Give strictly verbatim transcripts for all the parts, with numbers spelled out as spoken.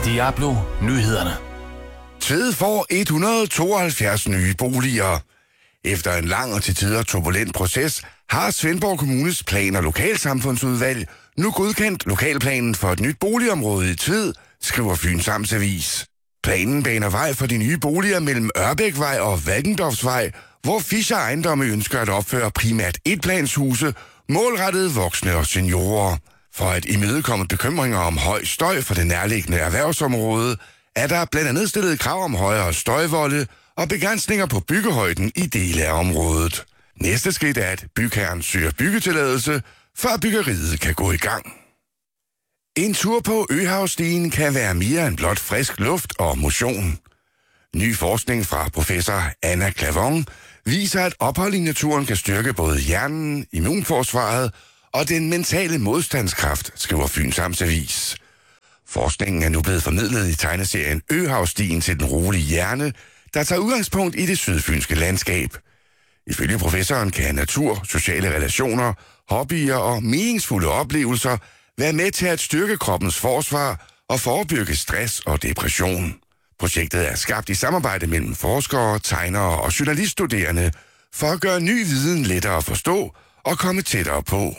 Diablo Nyhederne. Tved får et hundrede og tooghalvfjerds nye boliger. Efter en lang og til tider turbulent proces har Svendborg Kommunes plan- og lokalsamfundsudvalg nu godkendt lokalplanen for et nyt boligområde i Tved, skriver Fyns Amtsavis. Planen baner vej for de nye boliger mellem Ørbækvej og Valkendorfsvej, hvor Fischer Ejendomme ønsker at opføre primært etplanshuse, målrettet voksne og seniorer. For at imødekomme bekymringer om høj støj for det nærliggende erhvervsområde, er der blandt andet stillet krav om højere støjvolde og begrænsninger på byggehøjden i dele af området. Næste skridt er, at bygherren søger byggetilladelse, før byggeriet kan gå i gang. En tur på Øhavsstien kan være mere end blot frisk luft og motion. Ny forskning fra professor Anna Clavon viser, at ophold i naturen kan styrke både hjernen, immunforsvaret og den mentale modstandskraft, skriver Fyns Amtsavis. Forskningen er nu blevet formidlet i tegneserien Øhavsstien til den rolige hjerne, der tager udgangspunkt i det sydfynske landskab. Ifølge professoren kan natur, sociale relationer, hobbyer og meningsfulde oplevelser være med til at styrke kroppens forsvar og forebygge stress og depression. Projektet er skabt i samarbejde mellem forskere, tegnere og journaliststuderende for at gøre ny viden lettere at forstå og komme tættere på.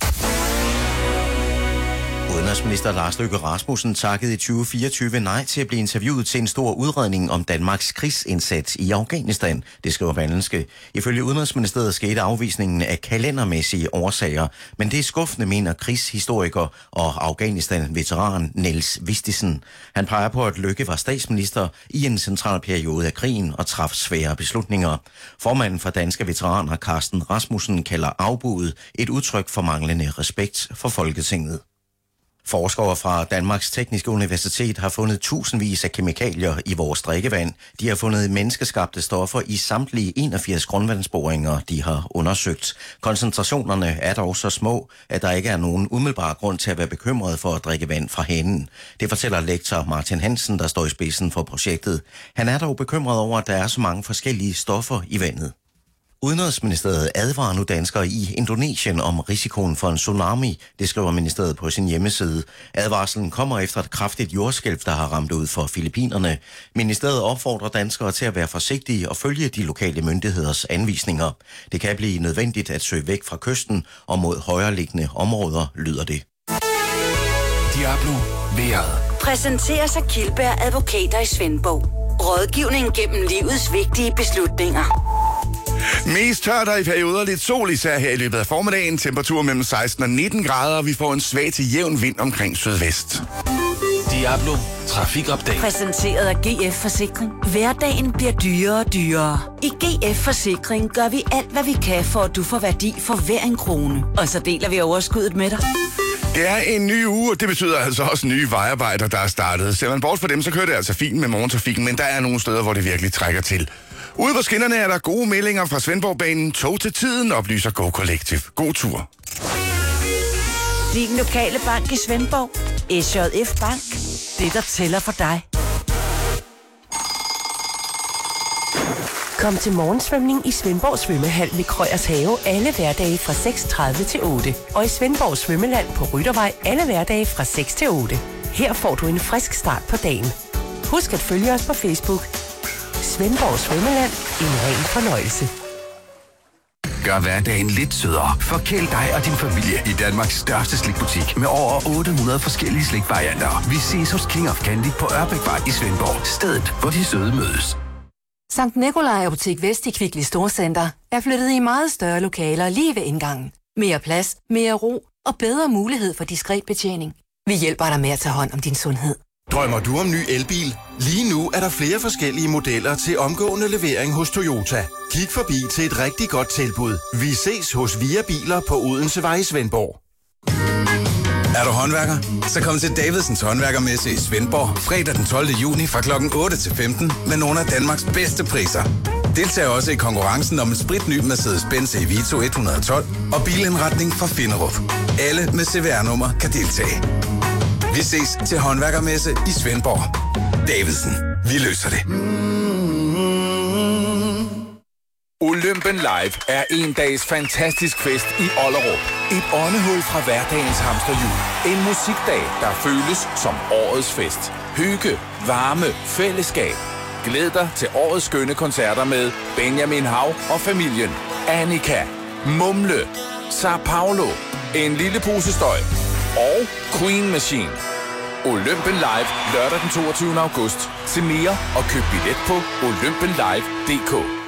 Udenrigsminister Lars Løkke Rasmussen takkede i tyve fireogtyve nej til at blive interviewet til en stor udredning om Danmarks krigsindsats i Afghanistan, det skriver Berlingske. Ifølge Udenrigsministeriet skete afvisningen af kalendermæssige årsager, men det er skuffende, mener krigshistoriker og Afghanistan-veteran Niels Vistisen. Han peger på, at Løkke var statsminister i en central periode af krigen og traf svære beslutninger. Formanden for Danske Veteraner, Carsten Rasmussen, kalder afbuddet et udtryk for manglende respekt for Folketinget. Forskere fra Danmarks Tekniske Universitet har fundet tusindvis af kemikalier i vores drikkevand. De har fundet menneskeskabte stoffer i samtlige enogfirs grundvandsboringer, de har undersøgt. Koncentrationerne er dog så små, at der ikke er nogen umiddelbar grund til at være bekymret for at drikke vand fra hanen. Det fortæller lektor Martin Hansen, der står i spidsen for projektet. Han er dog bekymret over, at der er så mange forskellige stoffer i vandet. Udenrigsministeriet advarer nu danskere i Indonesien om risikoen for en tsunami, det skriver ministeriet på sin hjemmeside. Advarslen kommer efter et kraftigt jordskælv, der har ramt ud for Filippinerne. Ministeriet opfordrer danskere til at være forsigtige og følge de lokale myndigheders anvisninger. Det kan blive nødvendigt at søge væk fra kysten og mod højereliggende områder, lyder det. Diablo vejret. Præsenteres af Kildberg Advokater i Svendborg. Rådgivning gennem livets vigtige beslutninger. Mest tørt og i perioder lidt sol, især her i løbet af formiddagen. Temperatur mellem seksten og nitten grader, og vi får en svag til jævn vind omkring sydvest. Diablo Trafikupdate. Præsenteret af G F Forsikring. Hverdagen bliver dyrere og dyrere. I G F Forsikring gør vi alt, hvad vi kan, for at du får værdi for hver en krone. Og så deler vi overskuddet med dig. Det er en ny uge, og det betyder altså også nye vejarbejder, der er startet. Ser man bort fra dem, så kører det altså fint med morgentrafikken, men der er nogle steder, hvor det virkelig trækker til. Ude på skinnerne er der gode meldinger fra Svendborgbanen. Tog til tiden, oplyser Go Collective. God tur. Din lokale bank i Svendborg. S J F Bank. Det, der tæller for dig. Kom til morgensvømning i Svendborg Svømmehal ved Krøyers Have alle hverdage fra seks tredive til otte. Og i Svendborg Svømmeland på Ryttervej alle hverdage fra seks til otte. Her får du en frisk start på dagen. Husk at følge os på Facebook. Svendborg Svømmeland. En ren fornøjelse. Gør hverdagen lidt sødere. Forkæl dig og din familie i Danmarks største slikbutik med over otte hundrede forskellige slikvarianter. Vi ses hos King of Candy på Ørbækvej i Svendborg. Stedet, hvor de søde mødes. Sankt Nikolaj Apotek Vest i Kvickly Storcenter er flyttet i meget større lokaler lige ved indgangen. Mere plads, mere ro og bedre mulighed for diskret betjening. Vi hjælper dig med at tage hånd om din sundhed. Drømmer du om ny elbil? Lige nu er der flere forskellige modeller til omgående levering hos Toyota. Kig forbi til et rigtig godt tilbud. Vi ses hos Via Biler på Odensevej i Svendborg. Er du håndværker? Så kom til Davidsens Håndværkermesse i Svendborg fredag den tolvte juni fra klokken otte til femten med nogle af Danmarks bedste priser. Deltag også i konkurrencen om en spritny Mercedes-Benz E Vito et hundrede og tolv og bilindretning fra Finderup. Alle med C V R-nummer kan deltage. Vi ses til håndværkermesse i Svendborg. Davidsen. Vi løser det. Olympen Live er en dags fantastisk fest i Ollerup. Et åndehul fra hverdagens hamsterhjul. En musikdag, der føles som årets fest. Hygge, varme, fællesskab. Glæd dig til årets skønne koncerter med Benjamin Hav og familien. Annika, Mumle, Sao Paulo, En lille pose støj og Queen Machine. Olympen Live lørdag den toogtyvende august. Se mere og køb billet på olympenlive punktum d k.